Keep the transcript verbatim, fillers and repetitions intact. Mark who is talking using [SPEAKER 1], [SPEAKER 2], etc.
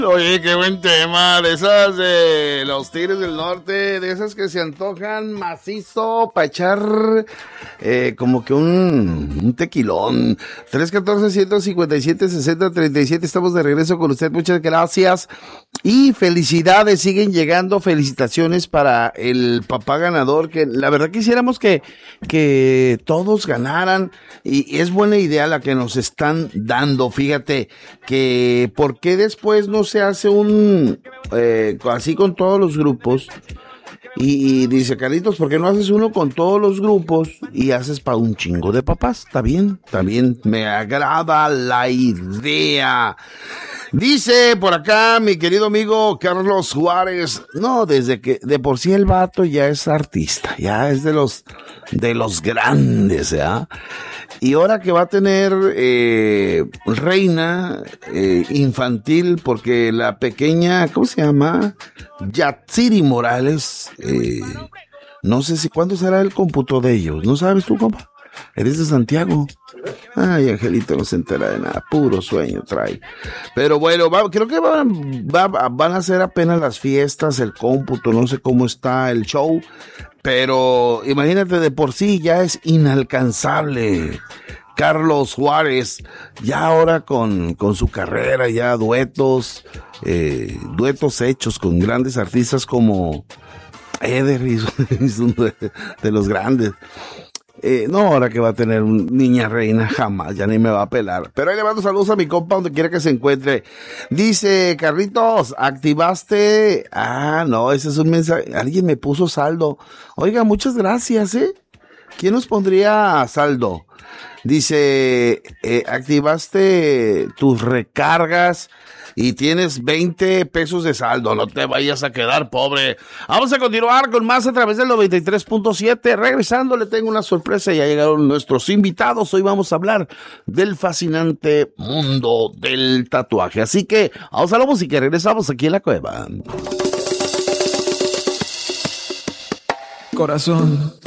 [SPEAKER 1] Oye, qué buen tema, de esas de los Tigres del Norte, de esas que se antojan macizo para echar eh, como que un, un tequilón. tres uno cuatro, ciento cincuenta y siete, sesenta treinta y siete, estamos de regreso con usted, muchas gracias y felicidades, siguen llegando felicitaciones para el papá ganador, que la verdad quisiéramos que, que todos ganaran y, y es buena idea la que nos están dando, fíjate que por qué después no se hace un eh, así con todos los grupos y, y dice Carlitos, ¿por qué no haces uno con todos los grupos y haces para un chingo de papás? Está bien, está bien, me agrada la idea. Dice por acá mi querido amigo Carlos Juárez, no, desde que de por sí el vato ya es artista, ya es de los de los grandes, ¿ya? Y ahora que va a tener eh, reina eh, infantil, porque la pequeña, ¿cómo se llama? Yatsiri Morales, eh, no sé si cuándo será el cómputo de ellos, ¿no sabes tú, compa? Eres de Santiago. Ay, Angelito no se entera de nada, puro sueño trae. Pero bueno, va, creo que van, va, van a ser apenas las fiestas, el cómputo, no sé cómo está el show, pero imagínate, de por sí ya es inalcanzable Carlos Juárez, ya ahora con, con su carrera, ya duetos, eh, duetos hechos con grandes artistas como Eder, es uno de, de los grandes. Eh, no, ahora que va a tener un niña reina, jamás, ya ni me va a pelar. Pero ahí le mando saludos a mi compa donde quiera que se encuentre. Dice, Carlitos, activaste... Ah, no, ese es un mensaje. Alguien me puso saldo. Oiga, muchas gracias, ¿eh? ¿Quién nos pondría saldo? Dice, eh, activaste tus recargas y tienes veinte pesos de saldo. No te vayas a quedar pobre. Vamos a continuar con más a través del noventa y tres punto siete. Regresando, le tengo una sorpresa. Ya llegaron nuestros invitados. Hoy vamos a hablar del fascinante mundo del tatuaje. Así que vamos a la música y regresamos aquí en la cueva.
[SPEAKER 2] Corazón,